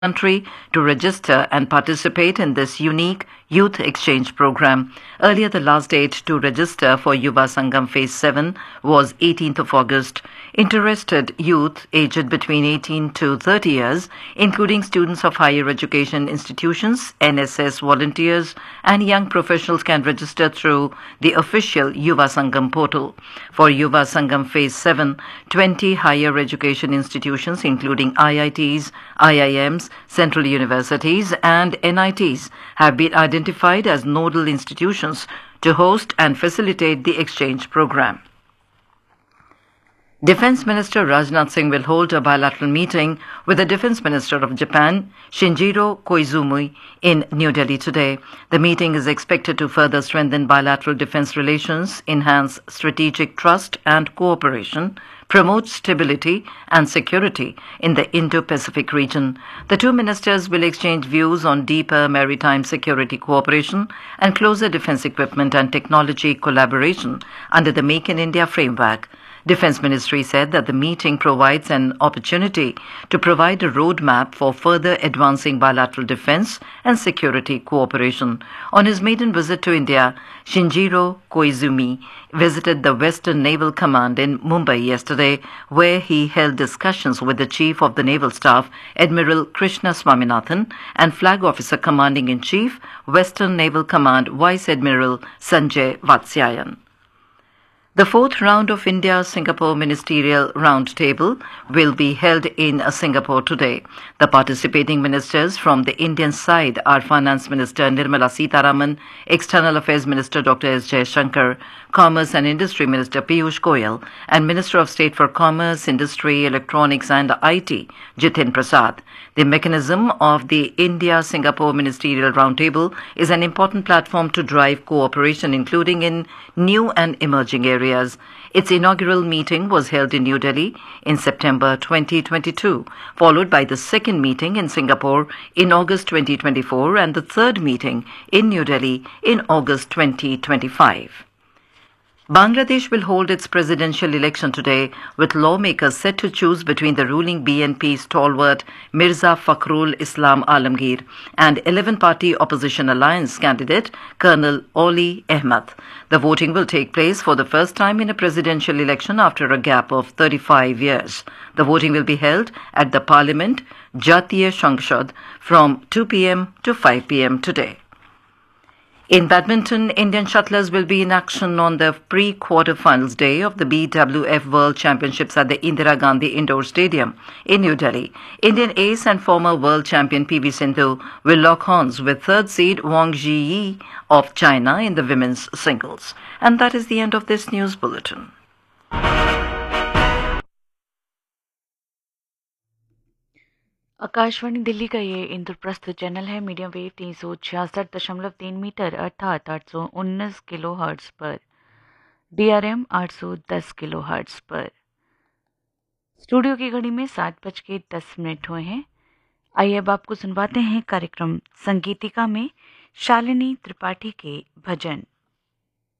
country to register and participate in this unique youth exchange program. Earlier, the last date to register for Yuva Sangam Phase 7 was 18th of August. Interested youth aged between 18 to 30 years, including students of higher education institutions, NSS volunteers, and young professionals can register through the official Yuva Sangam portal. For Yuva Sangam Phase 7, 20 higher education institutions, including IITs, IIMs, central universities, and NITs, have been identified as nodal institutions to host and facilitate the exchange program. Defense Minister Rajnath Singh will hold a bilateral meeting with the Defense Minister of Japan, Shinjiro Koizumi, in New Delhi today. The meeting is expected to further strengthen bilateral defense relations, enhance strategic trust and cooperation, promote stability and security in the Indo-Pacific region. The two ministers will exchange views on deeper maritime security cooperation and closer defense equipment and technology collaboration under the Make in India framework. Defense Ministry said that the meeting provides an opportunity to provide a roadmap for further advancing bilateral defense and security cooperation. On his maiden visit to India, Shinjiro Koizumi visited the Western Naval Command in Mumbai yesterday, where he held discussions with the Chief of the Naval Staff, Admiral Krishna Swaminathan, and Flag Officer Commanding-in-Chief, Western Naval Command Vice Admiral Sanjay Vatsyayan. The fourth round of India-Singapore Ministerial Roundtable will be held in Singapore today. The participating ministers from the Indian side are Finance Minister Nirmala Sitharaman, External Affairs Minister Dr. S. Jaishankar, Commerce and Industry Minister Piyush Goyal, and Minister of State for Commerce, Industry, Electronics and IT, Jitin Prasad. The mechanism of the India-Singapore Ministerial Roundtable is an important platform to drive cooperation, including in new and emerging areas. Its inaugural meeting was held in New Delhi in September 2022, followed by the second meeting in Singapore in August 2024 and the third meeting in New Delhi in August 2025. Bangladesh will hold its presidential election today, with lawmakers set to choose between the ruling BNP stalwart Mirza Fakhrul Islam Alamgir and 11-party opposition alliance candidate Colonel Oli Ahmed. The voting will take place for the first time in a presidential election after a gap of 35 years. The voting will be held at the Parliament, Jatiya Sangshad, from 2 p.m. to 5 p.m. today. In badminton, Indian shuttlers will be in action on the pre-quarterfinals day of the BWF World Championships at the Indira Gandhi Indoor Stadium in New Delhi. Indian ace and former world champion PV Sindhu will lock horns with third seed Wang Zhiyi of China in the women's singles. And that is the end of this news bulletin. Akashvani Delhi का ये Indraprastha channel है। Medium wave 366.3 metre अर्थात 819 kilo hertz पर, DRM 810 kilo hertz पर। Studio की घड़ी में 7:10 हुए हैं। आइए अब आपको सुनवाते हैं कार्यक्रम संगीतिका में शालिनी त्रिपाठी के भजन।